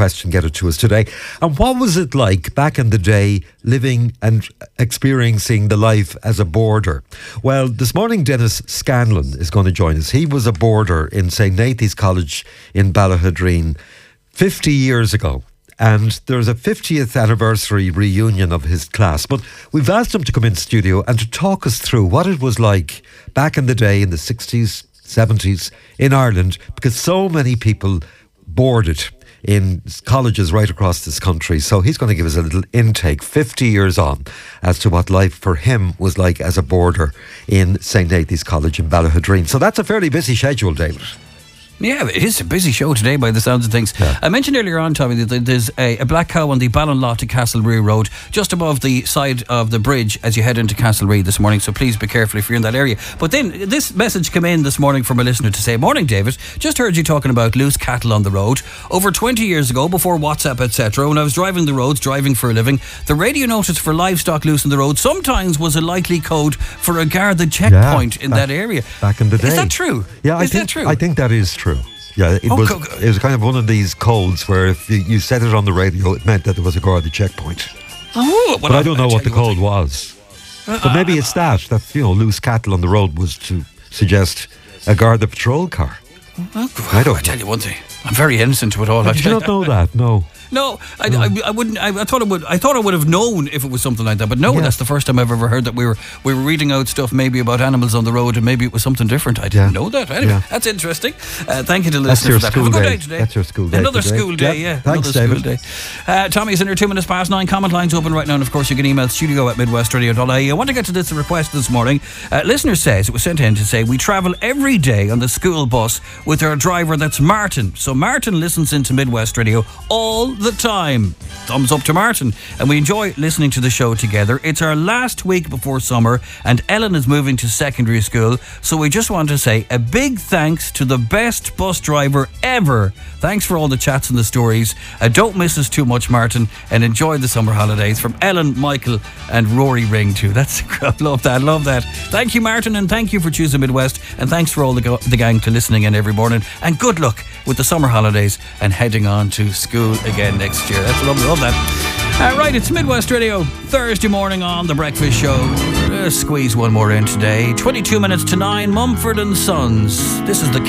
question, get it to us today. And what was it like back in the day living and experiencing the life as a boarder? Well, this morning Dennis Scanlon is going to join us. He was a boarder in St. Nathan's College in Ballahadreen 50 years ago. And there's a 50th anniversary reunion of his class. But we've asked him to come in studio and to talk us through what it was like back in the day in the 60s, 70s in Ireland, because so many people boarded in colleges right across this country. So he's going to give us a little intake 50 years on as to what life for him was like as a boarder in St. Nathan's College in Ballahadreen. So that's a fairly busy schedule, David. Yeah, it is a busy show today by the sounds of things. Yeah. I mentioned earlier on, Tommy, that there's a black cow on the Ballinlough to Castlereagh Road, just above the side of the bridge as you head into Castlereagh this morning, so please be careful if you're in that area. But then this message came in this morning from a listener to say, "Morning, David, just heard you talking about loose cattle on the road. Over 20 years ago, before WhatsApp, etc., when I was driving the roads, driving for a living, the radio notice for livestock loose on the road sometimes was a likely code for a Garda checkpoint in that area." Back in the day. Is that true? Yeah, I think that is true. Yeah, it was kind of one of these codes where if you said it on the radio, it meant that there was a Garda checkpoint. Oh, well, but I don't know what the code was. But maybe it's that loose cattle on the road was to suggest a Garda patrol car. I tell you one thing, I'm very innocent to it all. Did you not know that? No. No, I wouldn't. I thought I would have known if it was something like that. But no, that's the first time I've ever heard that we were reading out stuff maybe about animals on the road, and maybe it was something different. I didn't know that. Anyway, that's interesting. Thank you to the listeners for that. Have a good day today. That's your school day. Another school day. Yeah. Thanks, another David. School day. Tommy's in here 2 minutes past 9. Comment lines open right now, and of course you can email studio@midwestradio.ie. I want to get to this request this morning. Listener says it was sent in to say we travel every day on the school bus with our driver. That's Martin. So Martin listens into Midwest Radio all the time. Thumbs up to Martin. And we enjoy listening to the show together. It's our last week before summer and Ellen is moving to secondary school, so we just want to say a big thanks to the best bus driver ever. Thanks for all the chats and the stories. Don't miss us too much, Martin, and enjoy the summer holidays. From Ellen, Michael and Rory Ring too. That's love that. Thank you, Martin, and thank you for choosing Midwest, and thanks for all the gang to listening in every morning, and good luck with the summer holidays and heading on to school again next year. That's love that. Right, it's Midwest Radio, Thursday morning on The Breakfast Show. Squeeze one more in today. 22 minutes to 9, Mumford and Sons. This is the